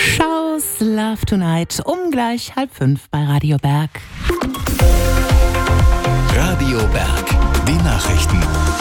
Schaus Love Tonight um gleich 4:30 bei Radio Berg. Radio Berg, die Nachrichten.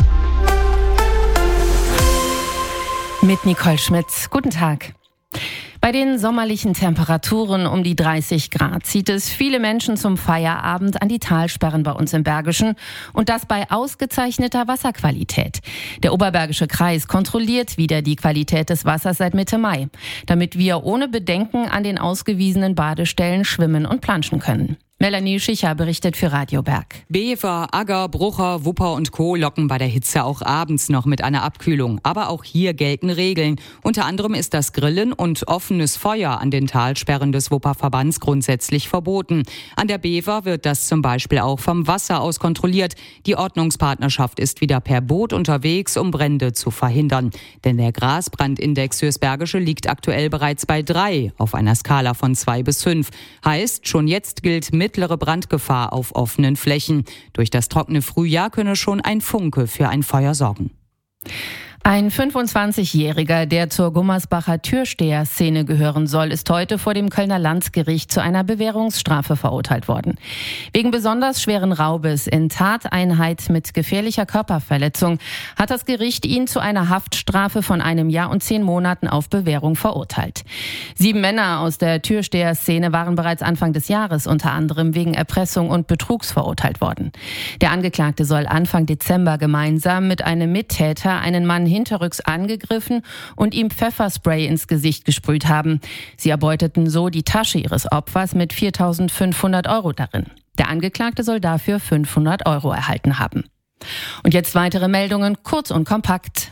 Mit Nicole Schmitz. Guten Tag. Bei den sommerlichen Temperaturen um die 30 Grad zieht es viele Menschen zum Feierabend an die Talsperren bei uns im Bergischen und das bei ausgezeichneter Wasserqualität. Der Oberbergische Kreis kontrolliert wieder die Qualität des Wassers seit Mitte Mai, damit wir ohne Bedenken an den ausgewiesenen Badestellen schwimmen und planschen können. Melanie Schicher berichtet für Radio Berg. Bever, Agger, Brucher, Wupper und Co. locken bei der Hitze auch abends noch mit einer Abkühlung. Aber auch hier gelten Regeln. Unter anderem ist das Grillen und offenes Feuer an den Talsperren des Wupperverbands grundsätzlich verboten. An der Bever wird das zum Beispiel auch vom Wasser aus kontrolliert. Die Ordnungspartnerschaft ist wieder per Boot unterwegs, um Brände zu verhindern. Denn der Grasbrandindex fürs Bergische liegt aktuell bereits bei 3 auf einer Skala von 2 bis 5. Heißt, schon jetzt gilt mittlere Brandgefahr auf offenen Flächen. Durch das trockene Frühjahr könne schon ein Funke für ein Feuer sorgen. Ein 25-Jähriger, der zur Gummersbacher Türsteher-Szene gehören soll, ist heute vor dem Kölner Landgericht zu einer Bewährungsstrafe verurteilt worden. Wegen besonders schweren Raubes in Tateinheit mit gefährlicher Körperverletzung hat das Gericht ihn zu einer Haftstrafe von 1 Jahr und 10 Monaten auf Bewährung verurteilt. 7 Männer aus der Türsteher-Szene waren bereits Anfang des Jahres unter anderem wegen Erpressung und Betrugs verurteilt worden. Der Angeklagte soll Anfang Dezember gemeinsam mit einem Mittäter einen Mann hinterrücks angegriffen und ihm Pfefferspray ins Gesicht gesprüht haben. Sie erbeuteten so die Tasche ihres Opfers mit 4.500 € darin. Der Angeklagte soll dafür 500 € erhalten haben. Und jetzt weitere Meldungen, kurz und kompakt.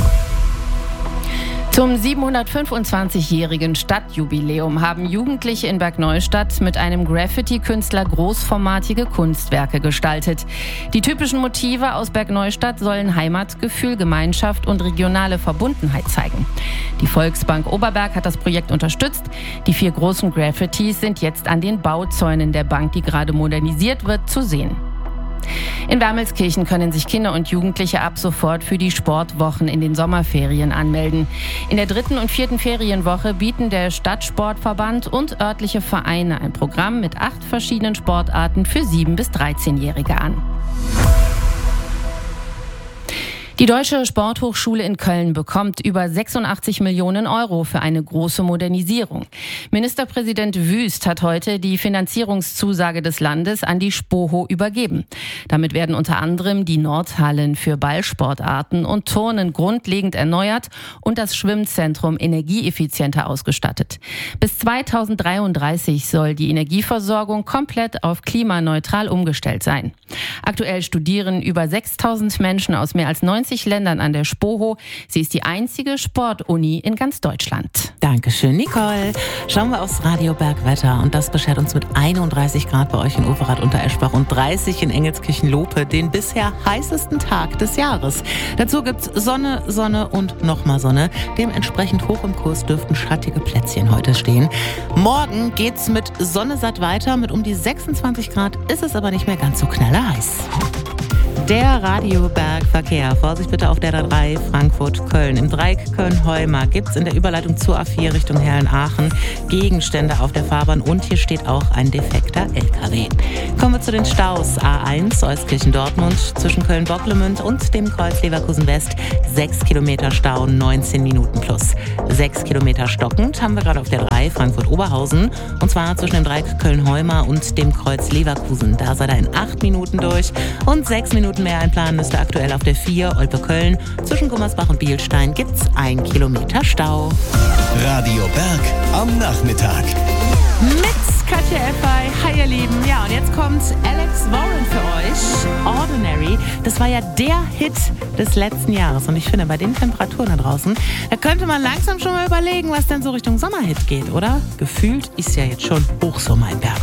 Zum 725-jährigen Stadtjubiläum haben Jugendliche in Bergneustadt mit einem Graffiti-Künstler großformatige Kunstwerke gestaltet. Die typischen Motive aus Bergneustadt sollen Heimatgefühl, Gemeinschaft und regionale Verbundenheit zeigen. Die Volksbank Oberberg hat das Projekt unterstützt. Die 4 großen Graffitis sind jetzt an den Bauzäunen der Bank, die gerade modernisiert wird, zu sehen. In Wermelskirchen können sich Kinder und Jugendliche ab sofort für die Sportwochen in den Sommerferien anmelden. In der 3. und 4. Ferienwoche bieten der Stadtsportverband und örtliche Vereine ein Programm mit 8 verschiedenen Sportarten für 7- bis 13-Jährige an. Die Deutsche Sporthochschule in Köln bekommt über 86 Millionen € für eine große Modernisierung. Ministerpräsident Wüst hat heute die Finanzierungszusage des Landes an die SPOHO übergeben. Damit werden unter anderem die Nordhallen für Ballsportarten und Turnen grundlegend erneuert und das Schwimmzentrum energieeffizienter ausgestattet. Bis 2033 soll die Energieversorgung komplett auf klimaneutral umgestellt sein. Aktuell studieren über 6.000 Menschen aus mehr als 90 Ländern an der SPOHO. Sie ist die einzige Sportuni in ganz Deutschland. Dankeschön, Nicole. Schauen wir aufs Radio Berg Wetter und das beschert uns mit 31 Grad bei euch in Overath unter Eschbach und 30 in Engelskirchen-Lope den bisher heißesten Tag des Jahres. Dazu gibt's Sonne, Sonne und nochmal Sonne. Dementsprechend hoch im Kurs dürften schattige Plätzchen heute stehen. Morgen geht's mit Sonne satt weiter. Mit um die 26 Grad ist es aber nicht mehr ganz so knallerheiß. Der Radioberg-Verkehr. Vorsicht bitte auf der 3 Frankfurt-Köln. Im Dreieck Köln-Heuma gibt es in der Überleitung zur A4 Richtung Herren-Aachen Gegenstände auf der Fahrbahn und hier steht auch ein defekter LKW. Kommen wir zu den Staus. A1 Euskirchen-Dortmund zwischen Köln-Bocklemünd und dem Kreuz Leverkusen-West. 6 Kilometer Stau, 19 Minuten plus. 6 Kilometer stockend haben wir gerade auf der 3 Frankfurt-Oberhausen und zwar zwischen dem Dreieck Köln-Heuma und dem Kreuz Leverkusen. Da seid ihr in 8 Minuten durch und 6 Minuten mehr einplanen müsst ihr aktuell auf der 4 Olpe-Köln. Zwischen Gummersbach und Bielstein gibt's 1 Kilometer Stau. Radio Berg am Nachmittag. Mit Katja Effey. Hi ihr Lieben. Ja, und jetzt kommt Alex Warren für euch. Ordinary. Das war ja der Hit des letzten Jahres. Und ich finde, bei den Temperaturen da draußen, da könnte man langsam schon mal überlegen, was denn so Richtung Sommerhit geht, oder? Gefühlt ist ja jetzt schon Hochsommer in Bergen.